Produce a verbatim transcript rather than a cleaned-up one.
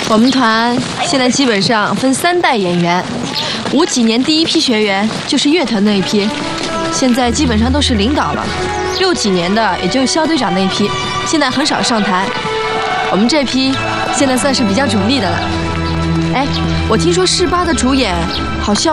我们团现在基本上分三代演员，五几年第一批学员就是乐团那一批，现在基本上都是领导了。六几年的也就是肖队长那一批，现在很少上台。我们这批现在算是比较主力的了。哎，我听说市八的主演好像